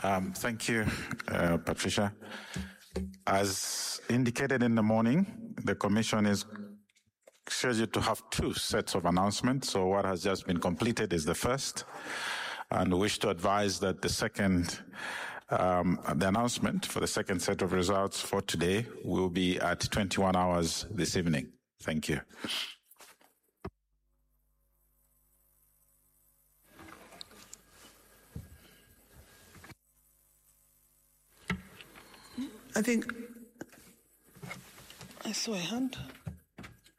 Thank you, Patricia. As indicated in the morning, the Commission is scheduled to have 2 sets of announcements. So what has just been completed is the first. And we wish to advise that the second, the announcement for the second set of results for today will be at 21 hours this evening. Thank you. I think I saw a hand.